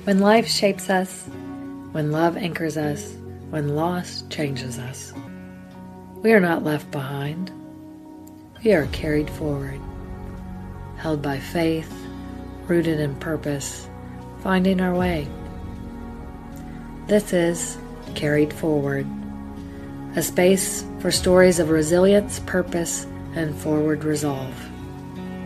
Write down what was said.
When life shapes us, when love anchors us, when loss changes us, we are not left behind. We are carried forward, held by faith, rooted in purpose, finding our way. This is Carried Forward, a space for stories of resilience, purpose, and forward resolve.